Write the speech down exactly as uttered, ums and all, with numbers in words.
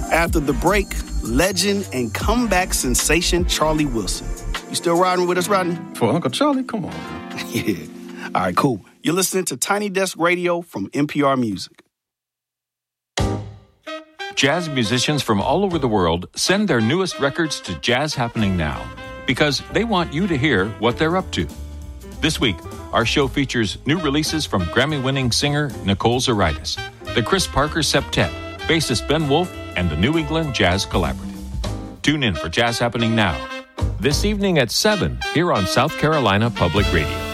After the break, legend and comeback sensation Charlie Wilson. You still riding with us, Rodney? For Uncle Charlie? Come on. Yeah. All right, cool. You're listening to Tiny Desk Radio from N P R Music. Jazz musicians from all over the world send their newest records to Jazz Happening Now because they want you to hear what they're up to. This week, our show features new releases from Grammy-winning singer Nicole Zaritis, the Chris Parker Septet, bassist Ben Wolf, and the New England Jazz Collaborative. Tune in for Jazz Happening Now, this evening at seven, here on South Carolina Public Radio.